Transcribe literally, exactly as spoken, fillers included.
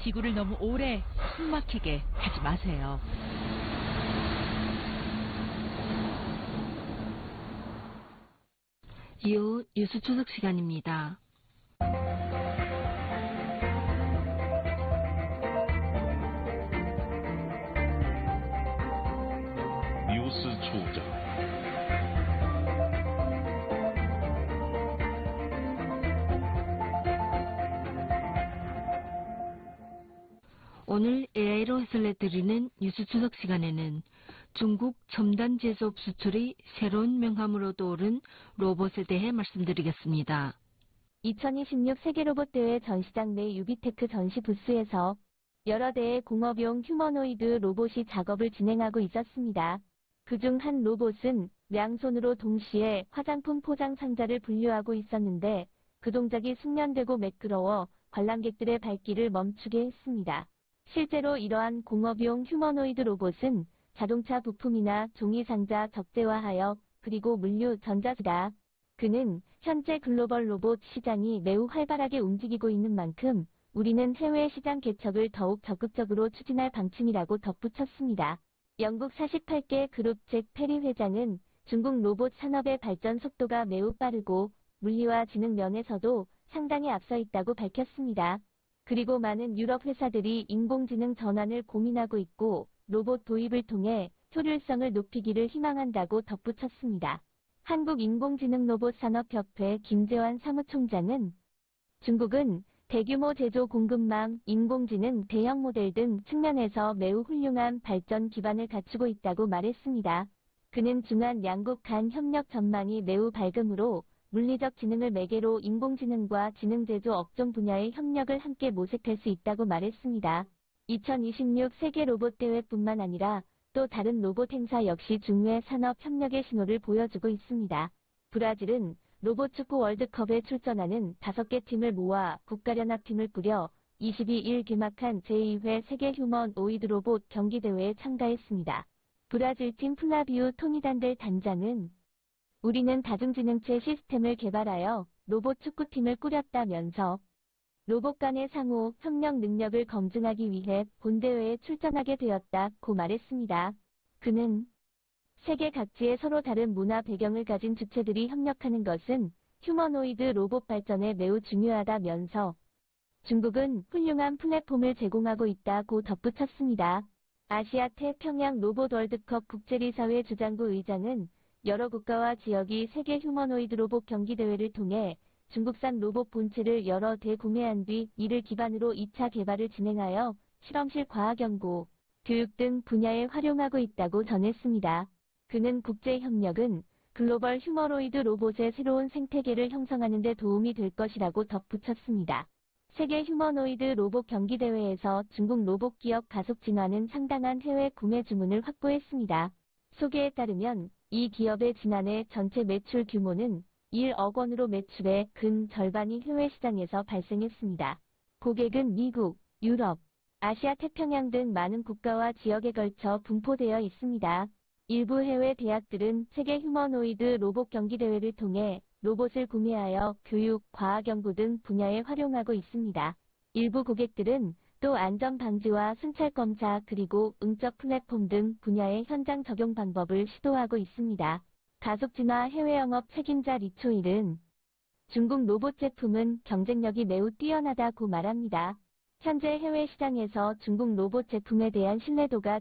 지구를 너무 오래 숨막히게 하지 마세요. 이후 뉴스 추석 시간입니다. 뉴스 추적. 오늘 에이아이로 해설해드리는 뉴스 추석 시간에는 중국 첨단 제조업 수출의 새로운 명함으로 떠오른 로봇에 대해 말씀드리겠습니다. 이천이십육 세계로봇대회 전시장 내 유비테크 전시 부스에서 여러 대의 공업용 휴머노이드 로봇이 작업을 진행하고 있었습니다. 그중 한 로봇은 양손으로 동시에 화장품 포장 상자를 분류하고 있었는데 그 동작이 숙련되고 매끄러워 관람객들의 발길을 멈추게 했습니다. 실제로 이러한 공업용 휴머노이드 로봇은 자동차 부품이나 종이 상자 적재화하여 그리고 물류 전자수다. 그는 현재 글로벌 로봇 시장이 매우 활발하게 움직이고 있는 만큼 우리는 해외 시장 개척을 더욱 적극적으로 추진할 방침이라고 덧붙였습니다. 영국 사십팔 개 그룹 잭 페리 회장은 중국 로봇 산업의 발전 속도가 매우 빠르고 물리와 지능 면에서도 상당히 앞서 있다고 밝혔습니다. 그리고 많은 유럽 회사들이 인공지능 전환을 고민하고 있고 로봇 도입을 통해 효율성을 높이기를 희망한다고 덧붙였습니다. 한국인공지능로봇산업협회 김재환 사무총장은 중국은 대규모 제조 공급망, 인공지능, 대형 모델 등 측면에서 매우 훌륭한 발전 기반을 갖추고 있다고 말했습니다. 그는 중한 양국 간 협력 전망이 매우 밝으므로 물리적 지능을 매개로 인공지능과 지능제조 업종 분야의 협력을 함께 모색할 수 있다고 말했습니다. 이천이십육 세계로봇대회뿐만 아니라 또 다른 로봇 행사 역시 중외 산업 협력의 신호를 보여주고 있습니다. 브라질은 로봇축구 월드컵에 출전하는 다섯 개 팀을 모아 국가연합팀을 꾸려 이십이 일 개막한 제이 회 세계 휴머노이드 로봇 경기대회에 참가했습니다. 브라질팀 플라비우 토니단델 단장은 우리는 다중지능체 시스템을 개발하여 로봇 축구팀을 꾸렸다면서 로봇 간의 상호 협력 능력을 검증하기 위해 본대회에 출전하게 되었다고 말했습니다. 그는 세계 각지의 서로 다른 문화 배경을 가진 주체들이 협력하는 것은 휴머노이드 로봇 발전에 매우 중요하다면서 중국은 훌륭한 플랫폼을 제공하고 있다고 덧붙였습니다. 아시아 태평양 로봇 월드컵 국제리사회 주장부 의장은 여러 국가와 지역이 세계 휴머노이드 로봇 경기대회를 통해 중국산 로봇 본체를 여러 대 구매한 뒤 이를 기반으로 이 차 개발을 진행하여 실험실 과학연구, 교육 등 분야에 활용하고 있다고 전했습니다. 그는 국제협력은 글로벌 휴머노이드 로봇의 새로운 생태계를 형성하는 데 도움이 될 것이라고 덧붙였습니다. 세계 휴머노이드 로봇 경기대회에서 중국 로봇 기업 가속진화는 상당한 해외 구매 주문을 확보했습니다. 소개에 따르면 이 기업의 지난해 전체 매출 규모는 일억 원으로 매출의 근 절반이 해외 시장에서 발생했습니다. 고객은 미국, 유럽, 아시아 태평양 등 많은 국가와 지역에 걸쳐 분포되어 있습니다. 일부 해외 대학들은 세계 휴머노이드 로봇 경기대회를 통해 로봇을 구매하여 교육, 과학연구 등 분야에 활용하고 있습니다. 일부 고객들은 또 안전방지와 순찰검사 그리고 응적 플랫폼 등 분야의 현장 적용 방법을 시도하고 있습니다. 가속진화 해외영업 책임자 리초일은 중국 로봇 제품은 경쟁력이 매우 뛰어나다고 말합니다. 현재 해외 시장에서 중국 로봇 제품에 대한 신뢰도가